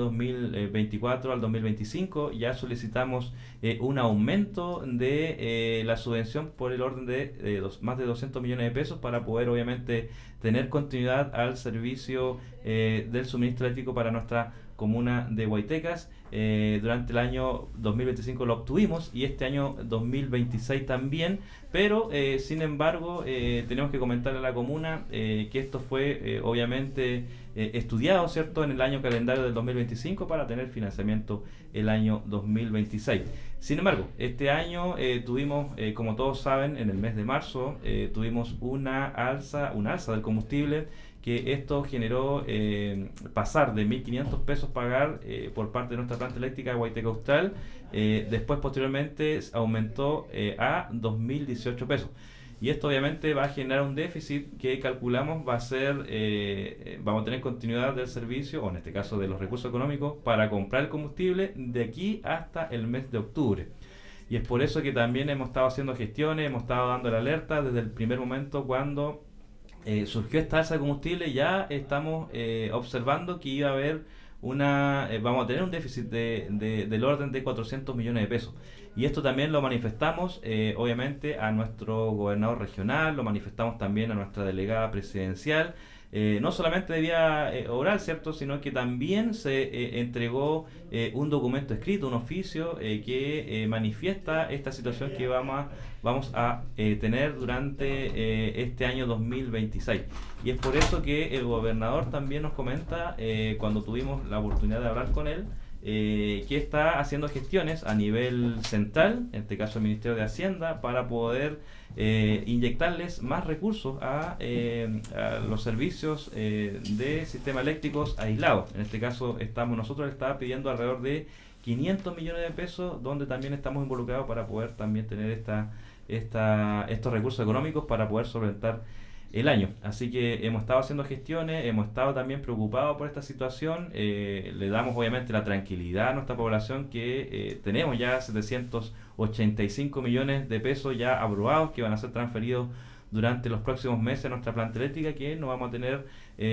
2024 al 2025, ya solicitamos un aumento de la subvención por el orden de más de 200 millones de pesos para poder obviamente tener continuidad al servicio del suministro eléctrico para nuestra comuna de Guaitecas. Durante el año 2025 lo obtuvimos y este año 2026 también, pero sin embargo tenemos que comentarle a la comuna que esto fue obviamente estudiado, ¿cierto?, en el año calendario del 2025 para tener financiamiento el año 2026. Sin embargo, este año tuvimos, como todos saben, en el mes de marzo tuvimos una alza del combustible, que esto generó pasar de 1.500 pesos pagar por parte de nuestra planta eléctrica de Guaiteca Austral, después posteriormente aumentó a 2.018 pesos. Y esto obviamente va a generar un déficit que calculamos va a ser, vamos a tener continuidad del servicio, o en este caso de los recursos económicos, para comprar el combustible de aquí hasta el mes de octubre. Y es por eso que también hemos estado haciendo gestiones, hemos estado dando la alerta desde el primer momento cuando surgió esta alza de combustible. Ya estamos observando que iba a haber vamos a tener un déficit del orden de 400 millones de pesos. Y esto también lo manifestamos obviamente a nuestro gobernador regional, lo manifestamos también a nuestra delegada presidencial, no solamente de vía oral, ¿cierto?, sino que también se entregó un documento escrito, un oficio que manifiesta esta situación que vamos a tener durante este año 2026. Y es por eso que el gobernador también nos comenta, cuando tuvimos la oportunidad de hablar con él, que está haciendo gestiones a nivel central, en este caso el Ministerio de Hacienda, para poder inyectarles más recursos a los servicios de sistemas eléctricos aislados. En este caso nosotros le estamos pidiendo alrededor de 500 millones de pesos, donde también estamos involucrados para poder también tener estos recursos económicos para poder solventar el año. Así que hemos estado haciendo gestiones, hemos estado también preocupados por esta situación. Le damos obviamente la tranquilidad a nuestra población que tenemos ya 785 millones de pesos ya aprobados que van a ser transferidos durante los próximos meses a nuestra planta eléctrica, que no vamos a tener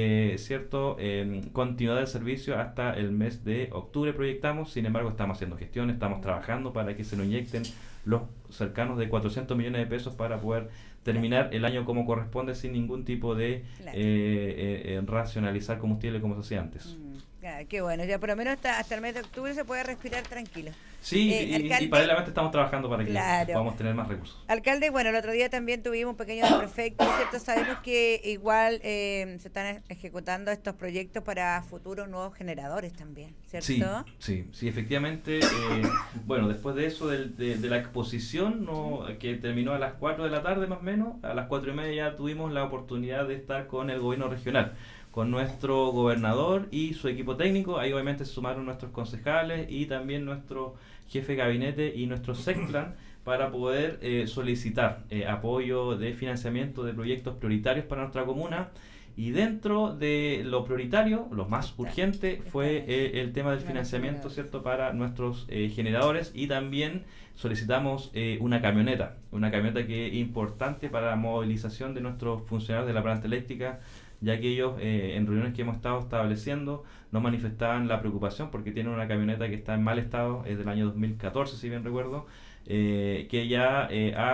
continuidad del servicio hasta el mes de octubre, proyectamos. Sin embargo, estamos haciendo gestiones, estamos trabajando para que se nos inyecten los cercanos de 400 millones de pesos para poder terminar el año como corresponde, sin ningún tipo de racionalizar combustible como se hacía antes. Qué bueno, ya por lo menos hasta el mes de octubre se puede respirar tranquilo. Sí, y paralelamente estamos trabajando para que podamos tener más recursos. Alcalde, bueno, el otro día también tuvimos un pequeño desperfecto, ¿cierto? Sabemos que igual se están ejecutando estos proyectos para futuros nuevos generadores también, ¿cierto? Sí, efectivamente. Bueno, después de eso, de la exposición, que terminó a las 4 de la tarde más o menos, a las 4:30 ya tuvimos la oportunidad de estar con el gobierno regional, con nuestro gobernador y su equipo técnico. Ahí obviamente se sumaron nuestros concejales y también nuestro jefe de gabinete y nuestro SECPLAN para poder solicitar apoyo de financiamiento de proyectos prioritarios para nuestra comuna. Y dentro de lo prioritario, lo más urgente, fue el tema del financiamiento, ¿cierto?, para nuestros generadores. Y también solicitamos una camioneta que es importante para la movilización de nuestros funcionarios de la planta eléctrica, ya que ellos en reuniones que hemos estado estableciendo nos manifestaban la preocupación porque tienen una camioneta que está en mal estado, es del año 2014 si bien recuerdo, que ya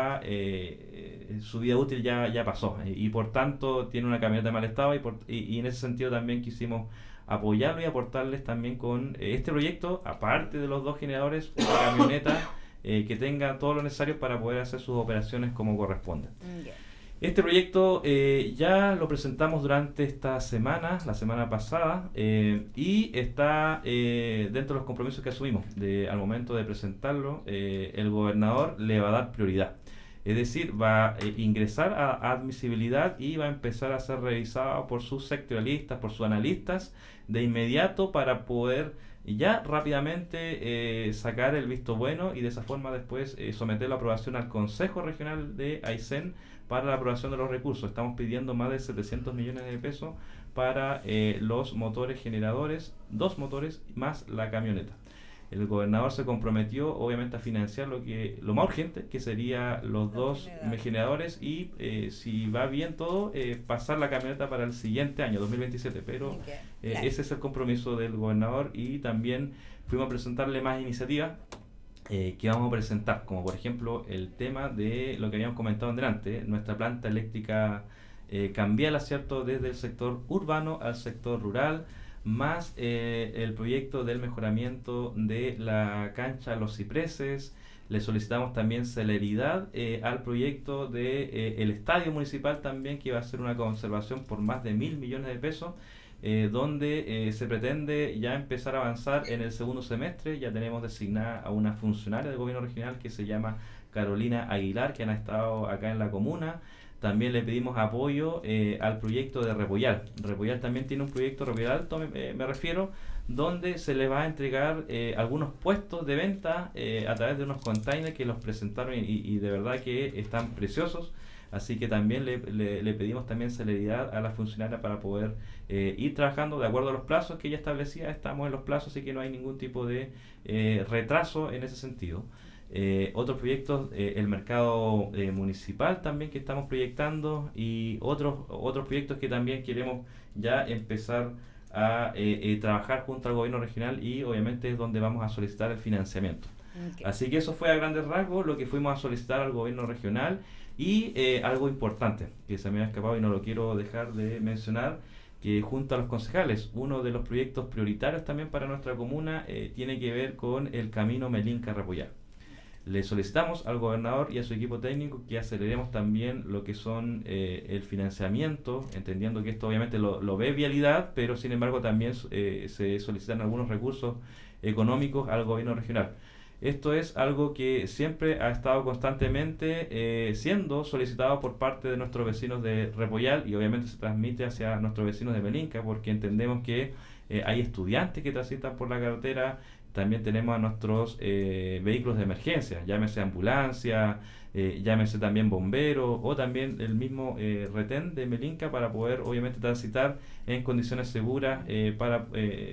su vida útil ya pasó, y por tanto tiene una camioneta en mal estado, y en ese sentido también quisimos apoyarlo y aportarles también con este proyecto, aparte de los 2 generadores, una camioneta que tenga todo lo necesario para poder hacer sus operaciones como corresponde. Este proyecto ya lo presentamos durante esta semana, la semana pasada, y está dentro de los compromisos que asumimos. Al momento de presentarlo, el gobernador le va a dar prioridad. Es decir, va a ingresar a admisibilidad y va a empezar a ser revisado por sus sectorialistas, por sus analistas de inmediato, para poder ya rápidamente sacar el visto bueno y de esa forma después someter la aprobación al Consejo Regional de Aysén para la aprobación de los recursos. Estamos pidiendo más de 700 millones de pesos para los motores generadores, 2 motores más la camioneta. el gobernador se comprometió obviamente a financiar lo más urgente, que sería los dos generadores y si va bien todo, pasar la camioneta para el siguiente año, 2027, pero ese es el compromiso del gobernador. Y también fuimos a presentarle más iniciativas que vamos a presentar, como por ejemplo el tema de lo que habíamos comentado antes, nuestra planta eléctrica cambiarla, ¿cierto?, desde el sector urbano al sector rural, más el proyecto del mejoramiento de la cancha Los Cipreses. Le solicitamos también celeridad al proyecto de el estadio municipal también, que va a ser una conservación por más de 1.000 millones de pesos, donde se pretende ya empezar a avanzar en el segundo semestre. Ya tenemos designada a una funcionaria del gobierno regional que se llama Carolina Aguilar, que han estado acá en la comuna. También le pedimos apoyo al proyecto de Repollal. Repollal también tiene un proyecto, Repollal Alto me refiero, donde se le va a entregar algunos puestos de venta a través de unos containers que los presentaron y de verdad que están preciosos. Así que también le pedimos también celeridad a la funcionaria para poder ir trabajando de acuerdo a los plazos que ella establecía. Estamos en los plazos, así que no hay ningún tipo de retraso en ese sentido. Otros proyectos, el mercado municipal también que estamos proyectando, y otros proyectos que también queremos ya empezar a trabajar junto al gobierno regional, y obviamente es donde vamos a solicitar el financiamiento. Okay. Así que eso fue a grandes rasgos lo que fuimos a solicitar al gobierno regional. Y algo importante que se me ha escapado y no lo quiero dejar de mencionar, que junto a los concejales, uno de los proyectos prioritarios también para nuestra comuna tiene que ver con el camino Melinca-Repollal. Le solicitamos al gobernador y a su equipo técnico que aceleremos también lo que son el financiamiento, entendiendo que esto obviamente lo ve Vialidad, pero sin embargo también se solicitan algunos recursos económicos al gobierno regional. Esto es algo que siempre ha estado constantemente siendo solicitado por parte de nuestros vecinos de Repollal, y obviamente se transmite hacia nuestros vecinos de Melinca, porque entendemos que hay estudiantes que transitan por la carretera. También tenemos a nuestros vehículos de emergencia, llámese ambulancia, llámese también bomberos, o también el mismo retén de Melinca, para poder obviamente transitar en condiciones seguras para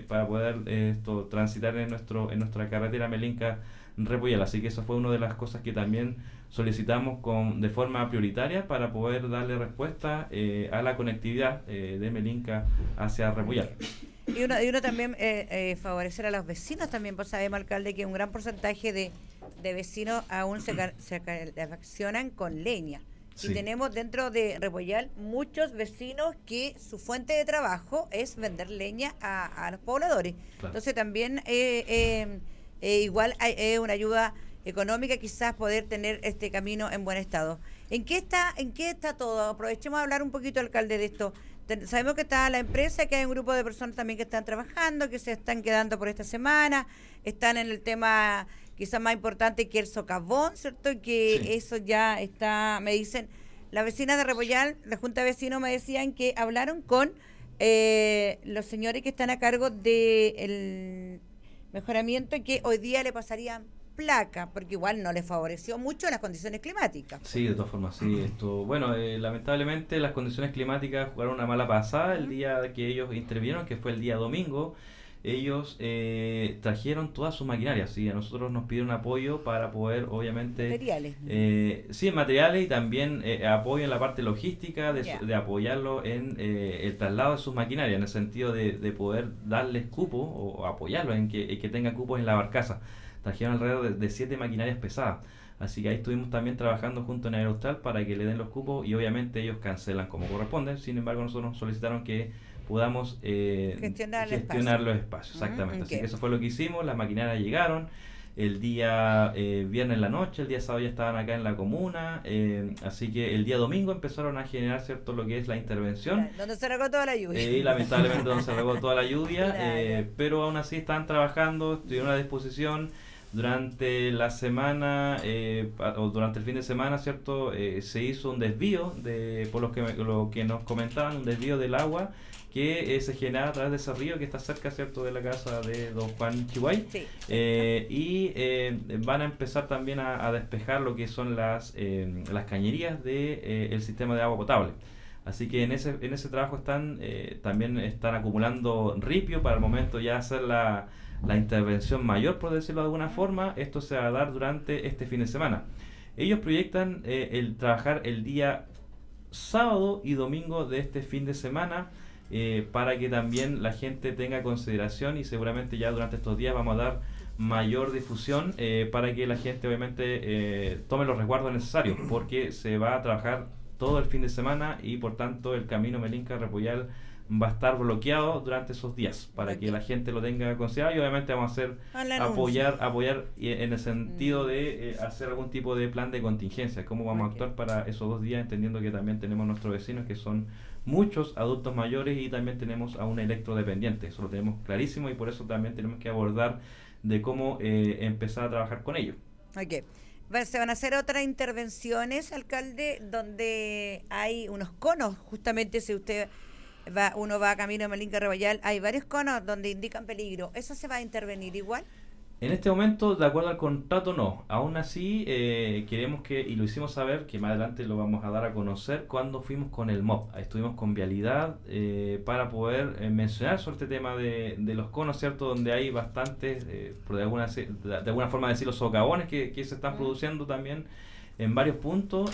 poder transitar en nuestra carretera Melinca-Repollal. Así que eso fue una de las cosas que también solicitamos de forma prioritaria para poder darle respuesta a la conectividad de Melinca hacia Repollal. Y uno también favorecer a los vecinos también, pues sabemos, alcalde, que un gran porcentaje de vecinos aún se calefaccionan con leña. Sí. Y tenemos dentro de Repollal muchos vecinos que su fuente de trabajo es vender leña a los pobladores. Claro. Entonces también igual hay una ayuda económica, quizás poder tener este camino en buen estado. ¿En qué está todo? Aprovechemos a hablar un poquito, alcalde, de esto. Sabemos que está la empresa, que hay un grupo de personas también que están trabajando, que se están quedando por esta semana, están en el tema quizás más importante que el socavón, ¿cierto? Y que sí, eso ya está, me dicen, las vecinas de Repollal, la Junta de Vecinos me decían que hablaron con los señores que están a cargo del mejoramiento, y que hoy día le pasarían placa, porque igual no les favoreció mucho las condiciones climáticas. Sí, de todas formas, sí. Bueno, lamentablemente las condiciones climáticas jugaron una mala pasada el día que ellos intervinieron, que fue el día domingo. Ellos trajeron toda su maquinaria, ¿sí? A nosotros nos pidieron apoyo para poder, obviamente... Materiales. Sí, materiales, y también apoyo en la parte logística, de apoyarlo en el traslado de sus maquinarias, en el sentido de poder darles cupo o apoyarlos en que tengan cupos en la barcaza. Trajeron alrededor de 7 maquinarias pesadas. Así que ahí estuvimos también trabajando junto en Aerostal para que le den los cupos, y obviamente ellos cancelan como corresponde. Sin embargo, nosotros nos solicitaron que podamos gestionar los espacios. Exactamente. Así que eso fue lo que hicimos. Las maquinarias llegaron el día viernes en la noche, el día sábado ya estaban acá en la comuna, así que el día domingo empezaron a generar, ¿cierto?, lo que es la intervención. Donde se regó toda la lluvia. Y lamentablemente donde se regó toda la lluvia, pero aún así están trabajando, estuvieron a disposición. Durante la semana o durante el fin de semana, ¿cierto? Se hizo un desvío, por lo que nos comentaban, un desvío del agua que se genera a través de ese río que está cerca, ¿cierto?, de la casa de don Juan Chihuay. Sí. Y van a empezar también a despejar lo que son las cañerías del sistema de agua potable. Así que en ese trabajo también están acumulando ripio para el momento ya hacer la intervención mayor, por decirlo de alguna forma, esto se va a dar durante este fin de semana. Ellos proyectan el trabajar el día sábado y domingo de este fin de semana, para que también la gente tenga consideración, y seguramente ya durante estos días vamos a dar mayor difusión para que la gente obviamente tome los resguardos necesarios, porque se va a trabajar todo el fin de semana y por tanto el camino Melinca-Repollal va a estar bloqueado durante esos días para que la gente lo tenga considerado, y obviamente vamos a hacer apoyar en el sentido de hacer algún tipo de plan de contingencia, cómo vamos a actuar para esos 2 días, entendiendo que también tenemos nuestros vecinos que son muchos adultos mayores y también tenemos a un electrodependiente. Eso lo tenemos clarísimo y por eso también tenemos que abordar de cómo empezar a trabajar con ellos. Ok. Se van a hacer otras intervenciones, alcalde, donde hay unos conos, justamente si uno va a camino de Melinca-Repollal, hay varios conos donde indican peligro. ¿Eso se va a intervenir igual? En este momento, de acuerdo al contrato, no. Aún así, queremos que, y lo hicimos saber, que más adelante lo vamos a dar a conocer, cuando fuimos con el MOP. Estuvimos con Vialidad para poder mencionar sobre este tema de los conos, ¿cierto? Donde hay bastantes, por de alguna forma decirlo, socavones que se están produciendo también en varios puntos,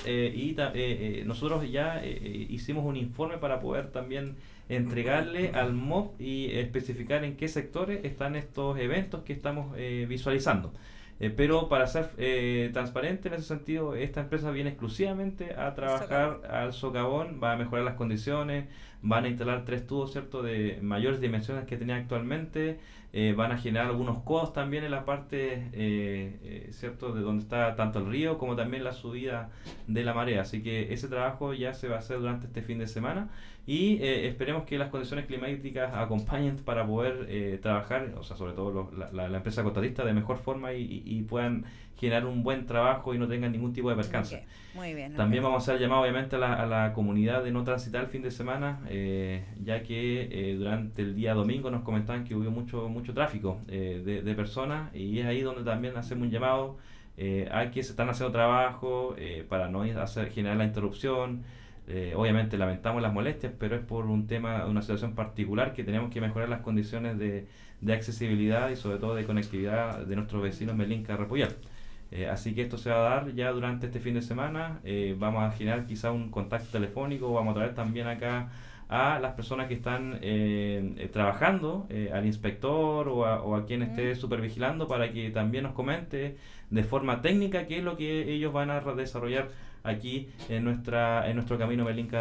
nosotros ya hicimos un informe para poder también entregarle al MOP y especificar en qué sectores están estos eventos que estamos visualizando. Pero para ser transparente en ese sentido, esta empresa viene exclusivamente a trabajar al socavón, va a mejorar las condiciones, van a instalar 3 tubos, ¿cierto?, de mayores dimensiones que tenían actualmente, van a generar algunos codos también en la parte, ¿cierto?, de donde está tanto el río como también la subida de la marea. Así que ese trabajo ya se va a hacer durante este fin de semana y esperemos que las condiciones climáticas acompañen para poder trabajar, o sea, sobre todo la empresa contratista de mejor forma y puedan generar un buen trabajo y no tengan ningún tipo de percance. Okay. Muy bien. También vamos a hacer llamado obviamente a la comunidad de no transitar el fin de semana, ya que durante el día domingo nos comentaban que hubo mucho tráfico de personas, y es ahí donde también hacemos un llamado a que se están haciendo trabajo para no generar la interrupción. Obviamente lamentamos las molestias, pero es por una situación particular que tenemos que mejorar las condiciones de accesibilidad y sobre todo de conectividad de nuestros vecinos Melinca-Repollal. Así que esto se va a dar ya durante este fin de semana. Vamos a generar quizá un contacto telefónico, vamos a traer también acá a las personas que están trabajando, al inspector o a quien esté supervigilando, para que también nos comente de forma técnica qué es lo que ellos van a desarrollar aquí en nuestro camino Melinca